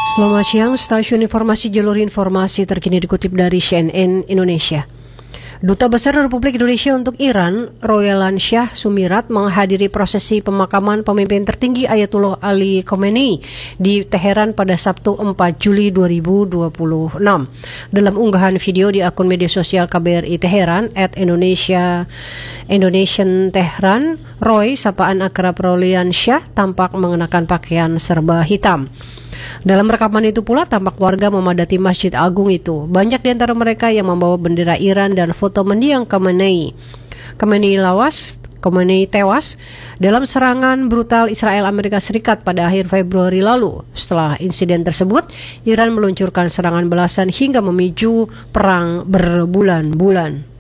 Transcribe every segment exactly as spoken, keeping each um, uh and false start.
Selamat siang, stasiun informasi jalur informasi terkini dikutip dari C N N Indonesia. Duta Besar Republik Indonesia untuk Iran, Royalan Shah Sumirat, menghadiri prosesi pemakaman pemimpin tertinggi Ayatullah Ali Khamenei di Teheran pada Sabtu empat Juli dua ribu dua puluh enam. Dalam unggahan video di akun media sosial K B R I Teheran at Indonesia Indonesian Tehran, Roy, sapaan akrab Royalan Shah, tampak mengenakan pakaian serba hitam. Dalam rekaman itu pula tampak warga memadati Masjid Agung itu. Banyak di antara mereka yang membawa bendera Iran dan foto mendiang Khamenei. Khamenei lawas, Khamenei tewas dalam serangan brutal Israel Amerika Serikat pada akhir Februari lalu. Setelah insiden tersebut, Iran meluncurkan serangan balasan hingga memicu perang berbulan-bulan.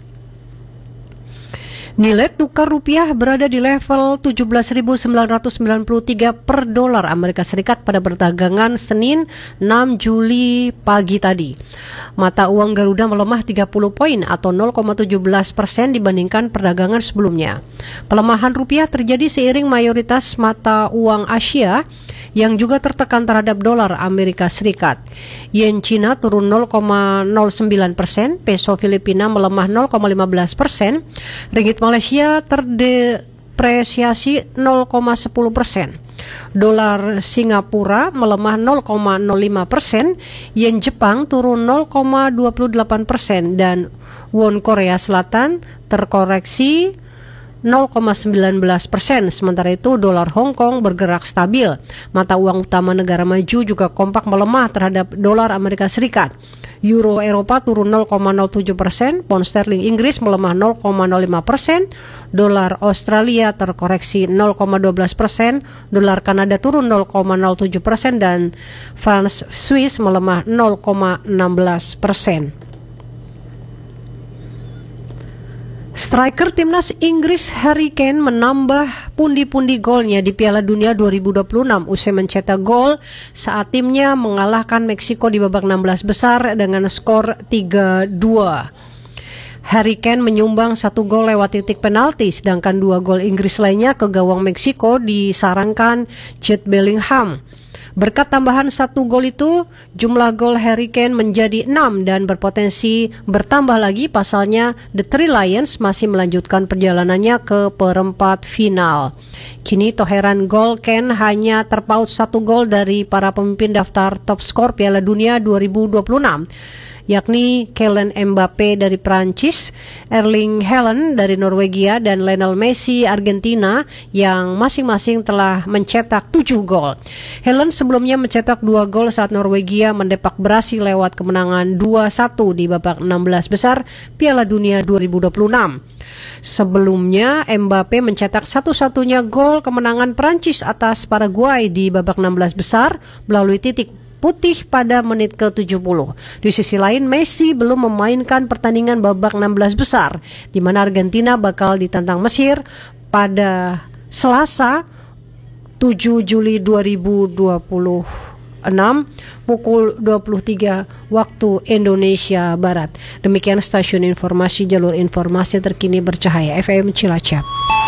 Nilai tukar rupiah berada di level tujuh belas ribu sembilan ratus sembilan puluh tiga per dolar Amerika Serikat pada perdagangan Senin enam Juli pagi tadi. Mata uang Garuda melemah tiga puluh poin atau nol koma satu tujuh persen dibandingkan perdagangan sebelumnya. Pelemahan rupiah terjadi seiring mayoritas mata uang Asia yang juga tertekan terhadap dolar Amerika Serikat. Yen Cina turun nol koma nol sembilan persen, peso Filipina melemah nol koma lima belas persen, ringgit Malaysia terdepresiasi nol koma sepuluh persen. Dolar Singapura melemah nol koma nol lima persen, yen Jepang turun nol koma dua delapan persen, dan won Korea Selatan terkoreksi nol koma sembilan belas persen. Sementara itu dolar Hong Kong bergerak stabil. Mata uang utama negara maju juga kompak melemah terhadap dolar Amerika Serikat. Euro Eropa turun nol koma nol tujuh persen, pound sterling Inggris melemah nol koma nol lima persen, dolar Australia terkoreksi nol koma satu dua persen, dolar Kanada turun nol koma nol tujuh persen, dan franc Swiss melemah nol koma enam belas persen. Striker timnas Inggris Harry Kane menambah pundi-pundi golnya di Piala Dunia dua ribu dua puluh enam usai mencetak gol saat timnya mengalahkan Meksiko di babak enam belas besar dengan skor tiga dua. Harry Kane menyumbang satu gol lewat titik penalti, sedangkan dua gol Inggris lainnya ke gawang Meksiko disarankan Jude Bellingham. Berkat tambahan satu gol itu, jumlah gol Harry Kane menjadi enam dan berpotensi bertambah lagi. Pasalnya, The Three Lions masih melanjutkan perjalanannya ke perempat final. Kini torehan gol Kane hanya terpaut satu gol dari para pemimpin daftar top skor Piala Dunia dua ribu dua puluh enam. Yakni Kylian Mbappe dari Prancis, Erling Haaland dari Norwegia, dan Lionel Messi Argentina yang masing-masing telah mencetak tujuh gol. Haaland sebelumnya mencetak dua gol saat Norwegia mendepak Brasil lewat kemenangan dua satu di babak enam belas besar Piala Dunia dua ribu dua puluh enam. Sebelumnya Mbappe mencetak satu-satunya gol kemenangan Prancis atas Paraguay di babak enam belas besar melalui titik putih pada menit ke tujuh puluh. Di sisi lain, Messi belum memainkan pertandingan babak enam belas besar, di mana Argentina bakal ditantang Mesir pada Selasa tujuh Juli dua ribu dua puluh enam pukul dua puluh tiga waktu Indonesia Barat. Demikian stasiun informasi jalur informasi terkini bercahaya F M Cilacap.